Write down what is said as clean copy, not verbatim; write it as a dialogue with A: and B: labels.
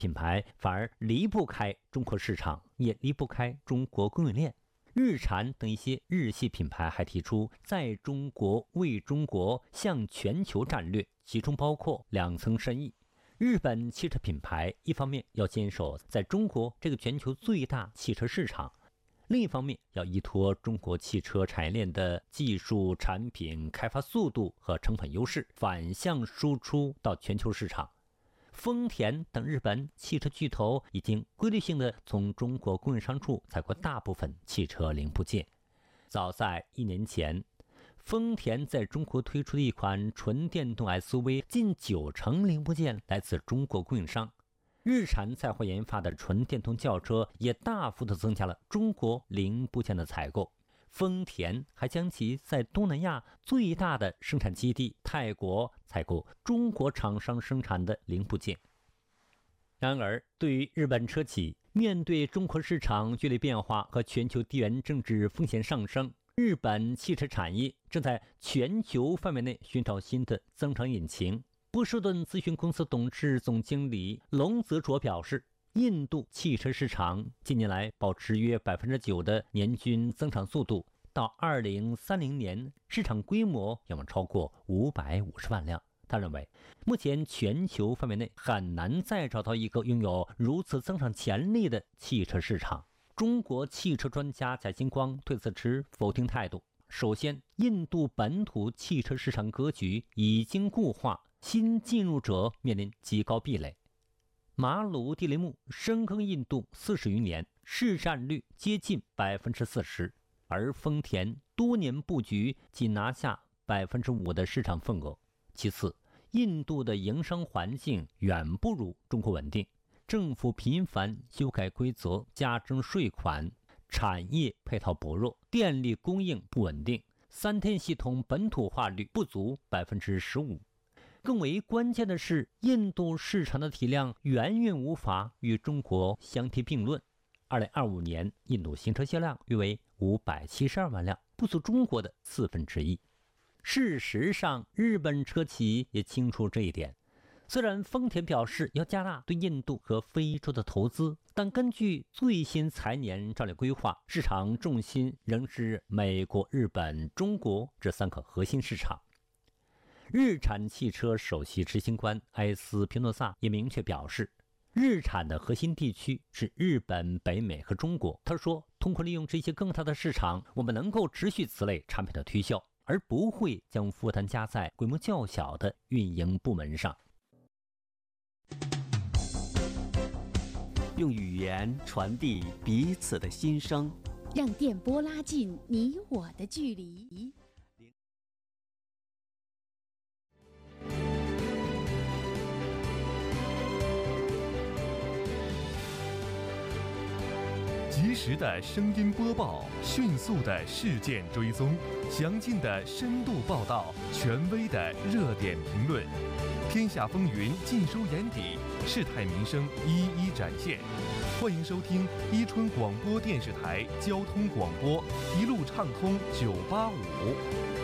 A: 品牌反而离不开中国市场，也离不开中国供应链。日产等一些日系品牌还提出在中国为中国向全球战略，其中包括2层深意。日本汽车品牌一方面要坚守在中国这个全球最大汽车市场，另一方面要依托中国汽车产业链的技术、产品开发速度和成本优势，反向输出到全球市场。丰田等日本汽车巨头已经规律性地从中国供应商处采购大部分汽车零部件。早在1年前，丰田在中国推出的一款纯电动 SUV， 近90%零部件来自中国供应商。日产在华研发的纯电动轿车也大幅地增加了中国零部件的采购。丰田还将其在东南亚最大的生产基地泰国采购中国厂商生产的零部件。然而，对于日本车企，面对中国市场剧烈变化和全球地缘政治风险上升，日本汽车产业正在全球范围内寻找新的增长引擎。波士顿咨询公司董事总经理龙泽卓表示，印度汽车市场近年来保持约 9% 的年均增长速度，到2030年，市场规模要超过550万辆。他认为，目前全球范围内很难再找到一个拥有如此增长潜力的汽车市场。中国汽车专家贾星光对此持否定态度。首先，印度本土汽车市场格局已经固化，新进入者面临极高壁垒。马鲁蒂雷姆深耕印度40余年，市占率接近 40%， 而丰田多年布局仅拿下 5% 的市场份额。其次，印度的营商环境远不如中国稳定，政府频繁修改规则，加征税款，产业配套薄弱，电力供应不稳定，3天系统本土化率不足 15%。更为关键的是，印度市场的体量远远无法与中国相提并论。2025年，印度新车销量约为572万辆，不足中国的1/4。事实上，日本车企也清楚这一点。虽然丰田表示要加大对印度和非洲的投资，但根据最新财年战略规划，市场重心仍是美国、日本、中国这3个核心市场。日产汽车首席执行官埃斯皮诺萨也明确表示，日产的核心地区是日本、北美和中国。他说，通过利用这些更大的市场，我们能够持续此类产品的推销，而不会将负担加在规模较小的运营部门上。
B: 用语言传递彼此的心声，
C: 让电波拉近你我的距离。
D: 及时的声音播报，迅速的事件追踪，详尽的深度报道，权威的热点评论，天下风云尽收眼底，世态民生一一展现。欢迎收听伊春广播电视台交通广播，一路畅通985。